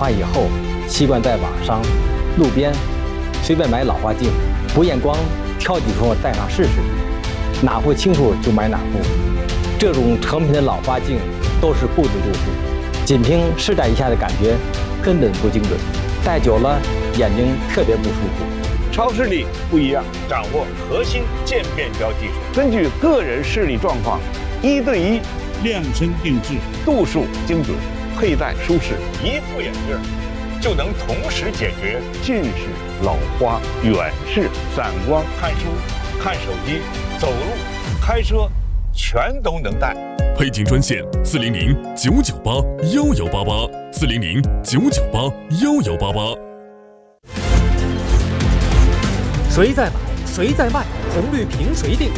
化以后，习惯在网上、路边随便买老花镜，不验光挑几副戴上试试，哪副清楚就买哪副。这种成品的老花镜都是不知度数，仅凭试戴一下的感觉根本不精准，戴久了眼睛特别不舒服。 超视力不一样，掌握核心渐变焦技术，根据个人视力状况，1对1 量身定制， 度数精准，佩戴舒适，一副眼镜就能同时解决近视、老花、远视、散光、看书、看手机、走路、开车，全都能戴。 配镜专线400-998-1188，400-998-1188。 谁在买，谁在卖，红绿凭谁定？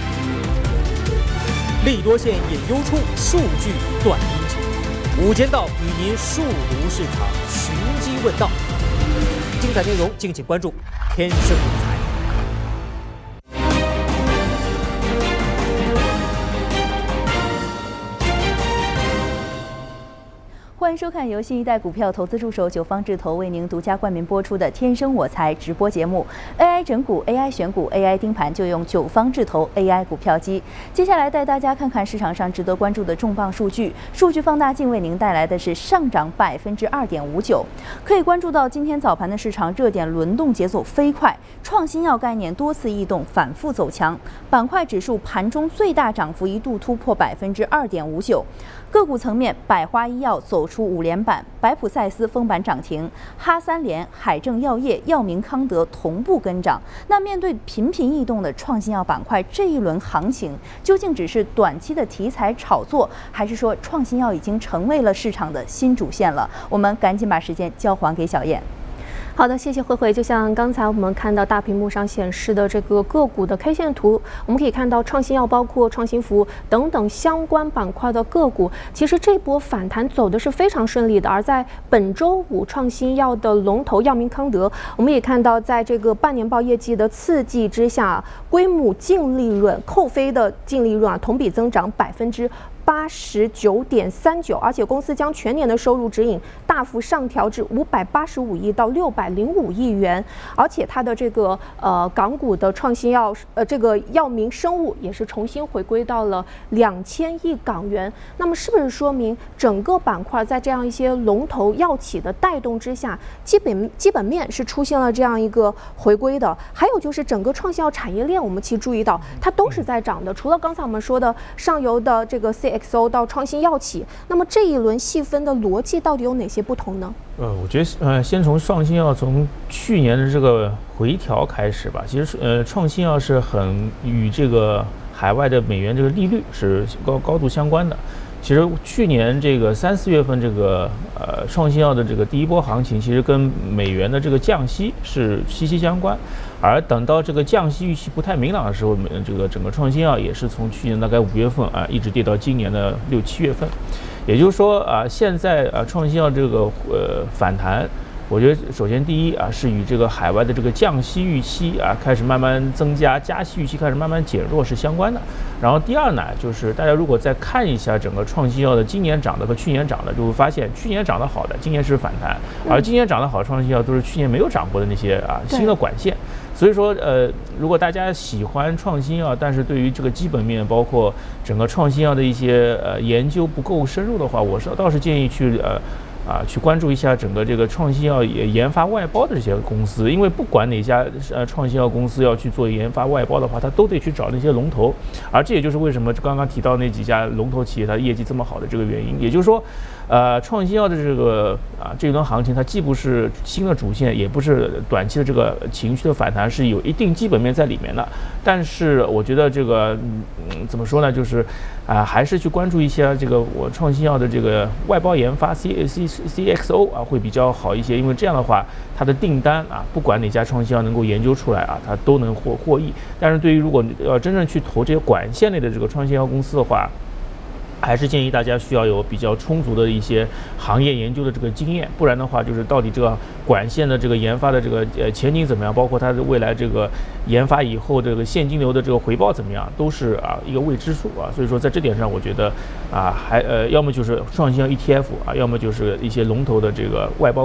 利多线引优出，数据断因局。午间道与您数读市场，寻机问道。精彩内容敬请关注天生理财。 欢迎收看由新一代股票投资助手九方智投为您独家冠名播出的《天生我材》直播节目。AI 整股、AI 选股、AI 盯盘，就用九方智投 AI 股票机。接下来带大家看看市场上值得关注的重磅数据。数据放大镜为您带来的是上涨2.59%。可以关注到今天早盘的市场热点轮动节奏飞快，创新药概念多次异动，反复走强。板块指数盘中最大涨幅一度突破2.59%。个股层面，百花医药走出5连板，百普赛斯封板涨停，哈三联、海正药业、药明康德同步跟涨。那面对频频异动的创新药板块，这一轮行情究竟只是短期的题材炒作，还是说创新药已经成为了市场的新主线了？我们赶紧把时间交还给小燕。 好的，谢谢慧慧。就像刚才我们看到大屏幕上显示的这个个股的 K 线图，我们可以看到创新药、包括创新服务等等相关板块的个股，其实这波反弹走的是非常顺利的。而在本周五，创新药的龙头药明康德，我们也看到，在这个半年报业绩的刺激之下，归母净利润扣非的净利润同比增长89.39%，而且公司将全年的收入指引大幅上调至585亿到605亿元，而且它的这个港股的创新药这个药明生物也是重新回归到了2000亿港元。那么是不是说明整个板块在这样一些龙头药企的带动之下，基本面是出现了这样一个回归的？还有就是整个创新药产业链，我们其实注意到它都是在涨的，除了刚才我们说的上游的这个 CXO 到创新药企，那么这一轮细分的逻辑到底有哪些不同呢？ 我觉得先从创新药从去年的这个回调开始吧。其实创新药是很与这个海外的美元这个利率是高度相关的。其实去年这个3、4月份这个创新药的这个第一波行情，其实跟美元的这个降息是息息相关。而等到这个降息预期不太明朗的时候，这个整个创新药也是从去年大概5月份一直跌到今年的6、7月份。也就是说现在创新药这个反弹，我觉得首先第一是与这个海外的这个降息预期开始慢慢增加，加息预期开始慢慢减弱是相关的。然后第二呢，就是大家如果再看一下整个创新药的今年涨的和去年涨的，就会发现去年涨得好的，今年是反弹，而今年涨得好的创新药都是去年没有涨过的那些新的管线。所以说如果大家喜欢创新药，但是对于这个基本面包括整个创新药的一些研究不够深入的话，我倒是建议去关注一下整个这个创新药研发外包的这些公司，因为不管哪家创新药公司要去做研发外包的话，它都得去找那些龙头，而这也就是为什么刚刚提到那几家龙头企业它业绩这么好的这个原因。也就是说创新药的这个这一轮行情，它既不是新的主线，也不是短期的这个情绪的反弹，是有一定基本面在里面的。但是我觉得这个怎么说呢，就是还是去关注一些这个我创新药的这个外包研发 CXO 会比较好一些，因为这样的话它的订单不管哪家创新药能够研究出来它都能获益。但是对于如果要真正去投这些管线类的这个创新药公司的话，还是建议大家需要有比较充足的一些行业研究的这个经验，不然的话，就是到底这个管线的这个研发的这个前景怎么样，包括它的未来这个研发以后这个现金流的这个回报怎么样，都是一个未知数所以说在这点上，我觉得要么就是创新药 ETF要么就是一些龙头的这个外包